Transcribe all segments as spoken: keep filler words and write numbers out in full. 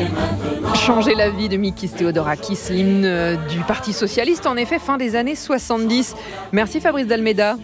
Changer la vie de Mikis Theodorakis, l'hymne du Parti Socialiste, en effet, fin des années soixante-dix. Merci Fabrice Dalméda.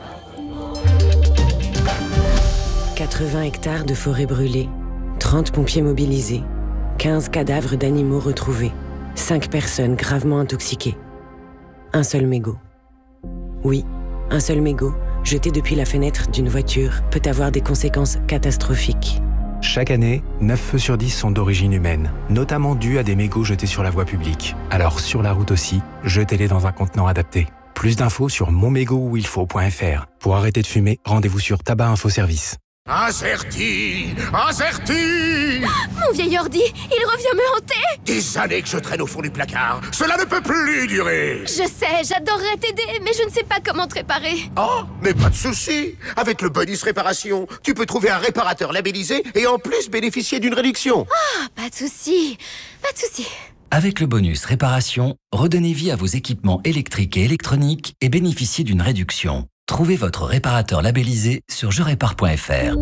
quatre-vingts hectares de forêt brûlée, trente pompiers mobilisés, quinze cadavres d'animaux retrouvés, cinq personnes gravement intoxiquées. Un seul mégot. Oui, un seul mégot, jeté depuis la fenêtre d'une voiture, peut avoir des conséquences catastrophiques. Chaque année, neuf feux sur dix sont d'origine humaine, notamment dus à des mégots jetés sur la voie publique. Alors sur la route aussi, jetez-les dans un contenant adapté. Plus d'infos sur mon mégot où il faut point f r. Pour arrêter de fumer, rendez-vous sur Tabac Info Service. Incerti, incerti. Mon vieil ordi, il revient me hanter. Des années que je traîne au fond du placard. Cela ne peut plus durer. Je sais, j'adorerais t'aider, mais je ne sais pas comment te réparer. Oh, mais pas de souci. Avec le bonus réparation, tu peux trouver un réparateur labellisé et en plus bénéficier d'une réduction. Ah, pas de souci, pas de souci. Avec le bonus réparation, redonnez vie à vos équipements électriques et électroniques et bénéficiez d'une réduction. Trouvez votre réparateur labellisé sur je répare point f r.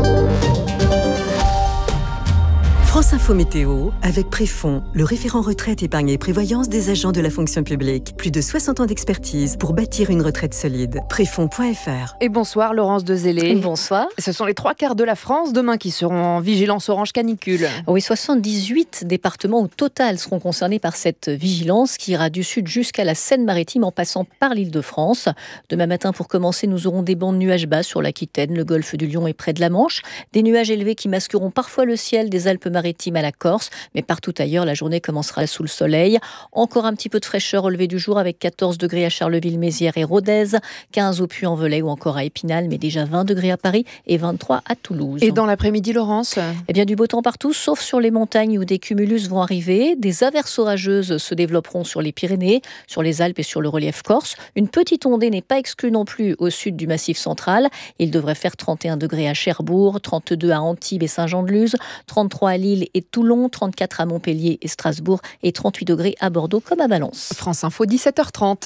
France Info Météo, avec Préfond, le référent retraite, épargne et prévoyance des agents de la fonction publique. Plus de soixante ans d'expertise pour bâtir une retraite solide. Préfond point f r. Et bonsoir Laurence Dezélé. Bonsoir. Ce sont les trois quarts de la France demain qui seront en vigilance orange canicule. Oui, soixante-dix-huit départements au total seront concernés par cette vigilance qui ira du sud jusqu'à la Seine-Maritime en passant par l'Île-de-France. Demain matin, pour commencer, nous aurons des bancs de nuages bas sur l'Aquitaine, le golfe du Lion et près de la Manche. Des nuages élevés qui masqueront parfois le ciel des Alpes-Maritimes à la Corse, mais partout ailleurs, la journée commencera sous le soleil. Encore un petit peu de fraîcheur au lever du jour avec quatorze degrés à Charleville-Mézières et Rodez, quinze au Puy-en-Velay ou encore à Épinal, mais déjà vingt degrés à Paris et vingt-trois à Toulouse. Et dans l'après-midi, Laurence ? Eh bien, du beau temps partout, sauf sur les montagnes où des cumulus vont arriver. Des averses orageuses se développeront sur les Pyrénées, sur les Alpes et sur le relief corse. Une petite ondée n'est pas exclue non plus au sud du Massif central. Il devrait faire trente et un degrés à Cherbourg, trente-deux à Antibes et Saint-Jean-de-Luz, trente-trois à Lille et Toulon, trente-quatre à Montpellier et Strasbourg et trente-huit degrés à Bordeaux comme à Valence. France Info, dix-sept heures trente.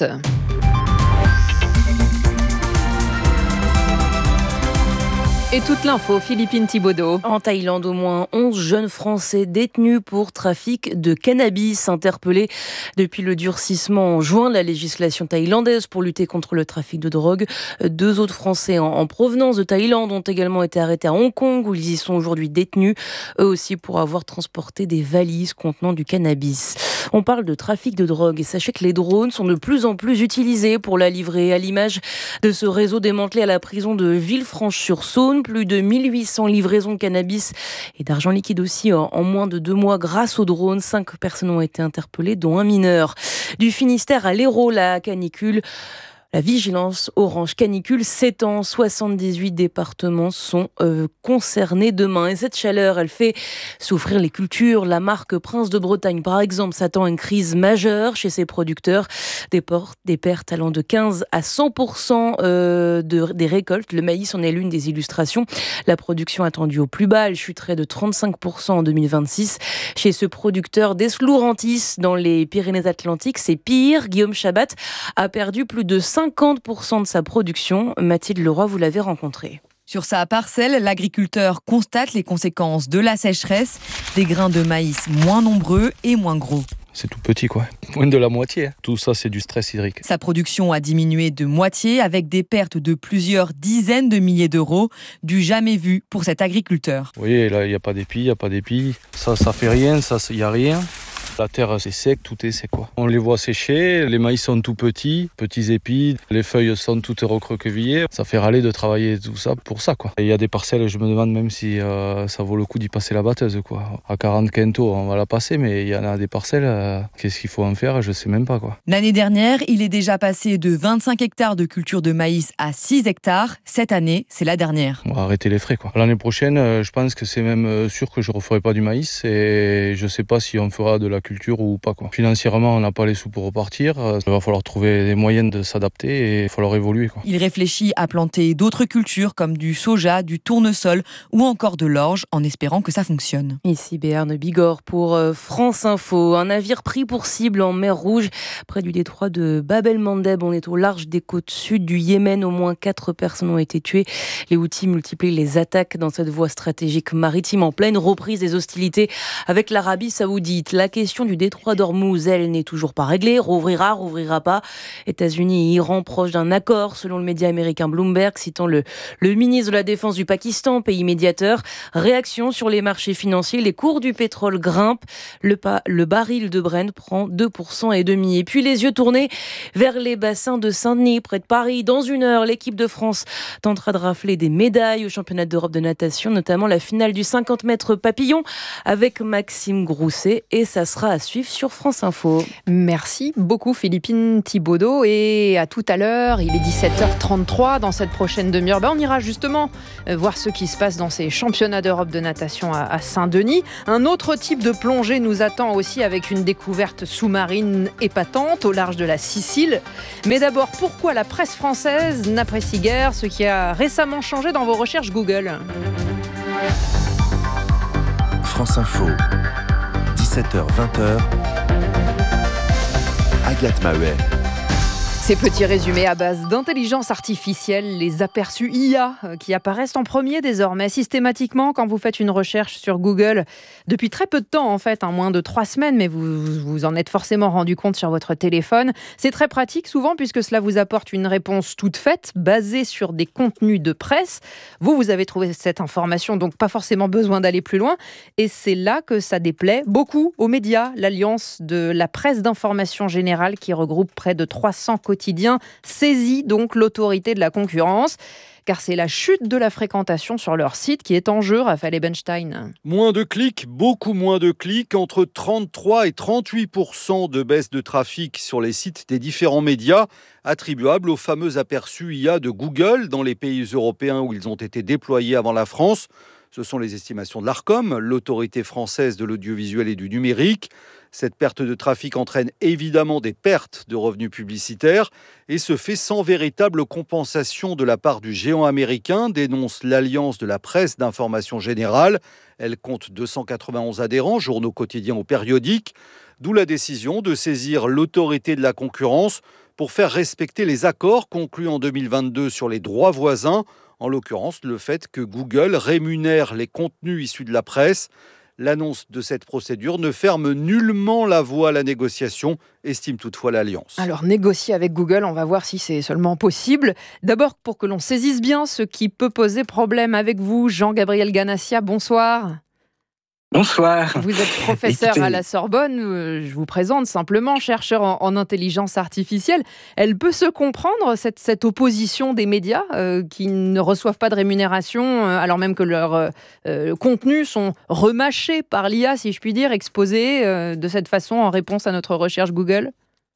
Et toute l'info, Philippine Thibaudot. En Thaïlande, au moins onze jeunes Français détenus pour trafic de cannabis, interpellés depuis le durcissement en juin de la législation thaïlandaise pour lutter contre le trafic de drogue. Deux autres Français en, en provenance de Thaïlande ont également été arrêtés à Hong Kong, où ils y sont aujourd'hui détenus, eux aussi pour avoir transporté des valises contenant du cannabis. On parle de trafic de drogue et sachez que les drones sont de plus en plus utilisés pour la livrer, à l'image de ce réseau démantelé à la prison de Villefranche-sur-Saône. Plus de mille huit cents livraisons de cannabis et d'argent liquide aussi en, en moins de deux mois grâce aux drones. Cinq personnes ont été interpellées, dont un mineur. Du Finistère à l'Hérault, la canicule. La vigilance orange canicule s'étend. soixante-dix-huit départements sont euh, concernés demain. Et cette chaleur, elle fait souffrir les cultures. La marque Prince de Bretagne, par exemple, s'attend à une crise majeure chez ses producteurs. Des, portes, des pertes allant de quinze à cent pour cent euh, de, des récoltes. Le maïs en est l'une des illustrations. La production attendue au plus bas, elle chuterait de trente-cinq pour cent en deux mille vingt-six. Chez ce producteur d'Eslourantis, dans les Pyrénées-Atlantiques, c'est pire. Guillaume Chabat a perdu plus de cinquante pour cent de sa production. Mathilde Leroy, vous l'avez rencontré. Sur sa parcelle, l'agriculteur constate les conséquences de la sécheresse, des grains de maïs moins nombreux et moins gros. C'est tout petit, quoi. Moins de la moitié. Tout ça, c'est du stress hydrique. Sa production a diminué de moitié avec des pertes de plusieurs dizaines de milliers d'euros, du jamais vu pour cet agriculteur. Vous voyez, là, il n'y a pas d'épi, il n'y a pas d'épi. Ça, ça fait rien, ça, il n'y a rien. La terre, c'est sec, tout est sec, quoi. On les voit sécher, les maïs sont tout petits, petits épis, les feuilles sont toutes recroquevillées. Ça fait râler de travailler tout ça pour ça, quoi. Il y a des parcelles, je me demande même si euh, ça vaut le coup d'y passer la batteuse, quoi. À quarante quintaux, on va la passer, mais il y en a des parcelles, euh, qu'est-ce qu'il faut en faire, je sais même pas, quoi. L'année dernière, il est déjà passé de vingt-cinq hectares de culture de maïs à six hectares. Cette année, c'est la dernière. On va arrêter les frais, quoi. L'année prochaine, je pense que c'est même sûr que je referai pas du maïs et je sais pas si on fera de la culture ou pas, quoi. Financièrement, on n'a pas les sous pour repartir. Il va falloir trouver des moyens de s'adapter et il va falloir évoluer, quoi. Il réfléchit à planter d'autres cultures comme du soja, du tournesol ou encore de l'orge en espérant que ça fonctionne. Ici Béarn Bigorre pour France Info. Un navire pris pour cible en mer Rouge près du détroit de Bab el-Mandeb. On est au large des côtes sud du Yémen. Au moins quatre personnes ont été tuées. Les Houthis multiplient les attaques dans cette voie stratégique maritime en pleine reprise des hostilités avec l'Arabie Saoudite. La question du détroit d'Ormuz, elle, n'est toujours pas réglée. Rouvrira, rouvrira pas. États-Unis et Iran proches d'un accord, selon le média américain Bloomberg, citant le, le ministre de la Défense du Pakistan, pays médiateur. Réaction sur les marchés financiers, les cours du pétrole grimpent. Le, pa- le baril de Brent prend deux pour cent et demi. Et puis les yeux tournés vers les bassins de Saint-Denis, près de Paris. Dans une heure, l'équipe de France tentera de rafler des médailles au championnat d'Europe de natation, notamment la finale du cinquante mètres papillon avec Maxime Grousset. Et ça sera à suivre sur France Info. Merci beaucoup Philippine Thibaudot. Et à tout à l'heure, il est dix-sept heures trente-trois. Dans cette prochaine demi-heure, ben on ira justement voir ce qui se passe dans ces championnats d'Europe de natation à, à Saint-Denis. Un autre type de plongée nous attend aussi avec une découverte sous-marine épatante au large de la Sicile. Mais d'abord, pourquoi la presse française n'apprécie guère ce qui a récemment changé dans vos recherches Google ? France Info, dix-sept heures vingt. Agathe Maheuet. Ces petits résumés à base d'intelligence artificielle, les aperçus I A qui apparaissent en premier désormais systématiquement quand vous faites une recherche sur Google. Depuis très peu de temps en fait, hein, moins de trois semaines, mais vous vous en êtes forcément rendu compte sur votre téléphone. C'est très pratique souvent puisque cela vous apporte une réponse toute faite, basée sur des contenus de presse. Vous, vous avez trouvé cette information, donc pas forcément besoin d'aller plus loin. Et c'est là que ça déplaît beaucoup aux médias, l'Alliance de la presse d'information générale qui regroupe près de trois cents quotidiens saisit donc l'autorité de la concurrence. Car c'est la chute de la fréquentation sur leur site qui est en jeu, Raphaël Ebenstein. Moins de clics, beaucoup moins de clics, entre trente-trois et trente-huit pour cent de baisse de trafic sur les sites des différents médias, attribuables aux fameux aperçus I A de Google dans les pays européens où ils ont été déployés avant la France. Ce sont les estimations de l'Arcom, l'autorité française de l'audiovisuel et du numérique. Cette perte de trafic entraîne évidemment des pertes de revenus publicitaires et se fait sans véritable compensation de la part du géant américain, dénonce l'Alliance de la presse d'information générale. Elle compte deux cent quatre-vingt-onze adhérents, journaux quotidiens ou périodiques, d'où la décision de saisir l'autorité de la concurrence pour faire respecter les accords conclus en deux mille vingt-deux sur les droits voisins, en l'occurrence le fait que Google rémunère les contenus issus de la presse. L'annonce de cette procédure ne ferme nullement la voie à la négociation, estime toutefois l'Alliance. Alors, négocier avec Google, on va voir si c'est seulement possible. D'abord, pour que l'on saisisse bien ce qui peut poser problème avec vous, Jean-Gabriel Ganassia, bonsoir. Bonsoir. Vous êtes professeur Écoutez, à la Sorbonne. Je vous présente simplement chercheur en, en intelligence artificielle. Elle peut se comprendre, cette, cette opposition des médias euh, qui ne reçoivent pas de rémunération, euh, alors même que leurs euh, contenus sont remâchés par l'I A, si je puis dire, exposés euh, de cette façon en réponse à notre recherche Google ?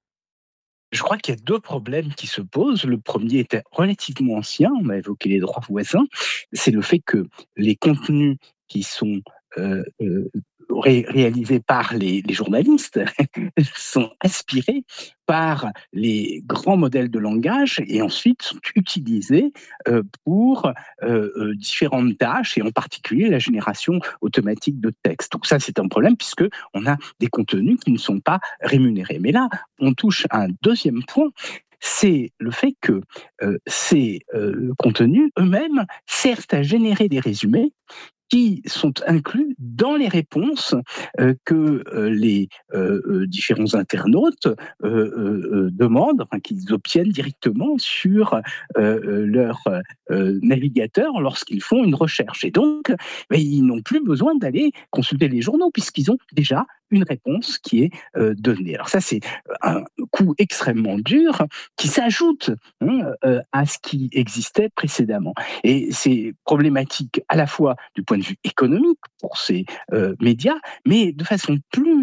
Je crois qu'il y a deux problèmes qui se posent. Le premier était relativement ancien, on a évoqué les droits voisins. C'est le fait que les contenus qui sont Euh, euh, ré- réalisés par les, les journalistes sont aspirés par les grands modèles de langage et ensuite sont utilisés euh, pour euh, euh, différentes tâches et en particulier la génération automatique de texte. Donc ça, c'est un problème puisque on a des contenus qui ne sont pas rémunérés. Mais là, on touche à un deuxième point. C'est le fait que euh, ces euh, contenus eux-mêmes servent à générer des résumés qui sont inclus dans les réponses euh, que euh, les euh, euh, différents internautes euh, euh, demandent, enfin, qu'ils obtiennent directement sur euh, leur euh, navigateur lorsqu'ils font une recherche. Et donc, ben, ils n'ont plus besoin d'aller consulter les journaux puisqu'ils ont déjà une réponse qui est euh, donnée. Alors ça, c'est un coût extrêmement dur qui s'ajoute hein, euh, à ce qui existait précédemment. Et c'est problématique à la fois du point de vue économique pour ces euh, médias, mais de façon plus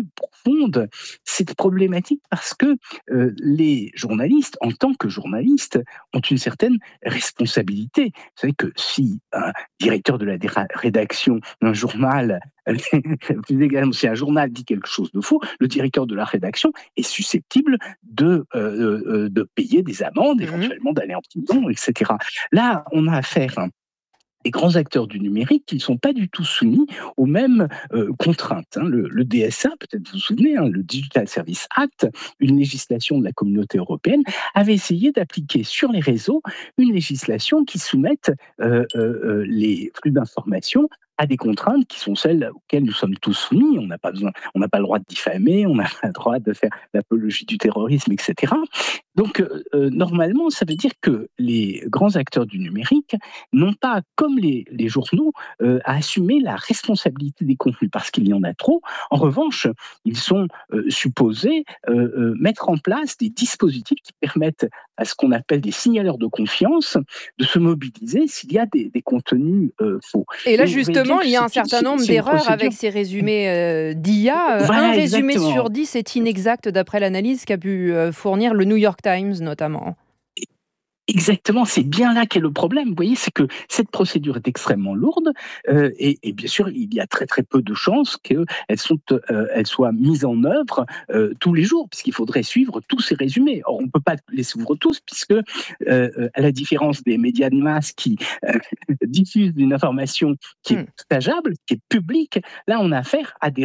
confondent cette problématique parce que euh, les journalistes, en tant que journalistes, ont une certaine responsabilité. Vous savez que si un directeur de la déra- rédaction d'un journal, plus également si un journal dit quelque chose de faux, le directeur de la rédaction est susceptible de, euh, euh, de payer des amendes, éventuellement d'aller en prison, et cetera. Là, on a affaire à les grands acteurs du numérique qui ne sont pas du tout soumis aux mêmes euh, contraintes. Hein. Le, le D S A, peut-être vous vous souvenez, hein, le Digital Service Act, une législation de la communauté européenne, avait essayé d'appliquer sur les réseaux une législation qui soumette euh, euh, les flux d'informations à des contraintes qui sont celles auxquelles nous sommes tous soumis. On n'a pas besoin, on n'a pas le droit de diffamer, on n'a pas le droit de faire l'apologie du terrorisme, et cetera. Donc, euh, normalement, ça veut dire que les grands acteurs du numérique n'ont pas, comme les, les journaux, euh, à assumer la responsabilité des contenus, parce qu'il y en a trop. En revanche, ils sont euh, supposés euh, euh, mettre en place des dispositifs qui permettent à ce qu'on appelle des signaleurs de confiance de se mobiliser s'il y a des, des contenus euh, faux. Et là, Et justement, il y a un certain nombre d'erreurs avec ces résumés euh, d'I A. Voilà, un résumé exactement. Sur dix est inexact d'après l'analyse qu'a pu euh, fournir le New York Times notamment. Exactement, c'est bien là qu'est le problème. Vous voyez, c'est que cette procédure est extrêmement lourde euh, et, et bien sûr, il y a très très peu de chances qu'elles sont, euh, elles soient mises en œuvre euh, tous les jours, puisqu'il faudrait suivre tous ces résumés. Or, on ne peut pas les suivre tous, puisque euh, à la différence des médias de masse qui euh, diffusent une information qui est partageable, qui est publique, là, on a affaire à des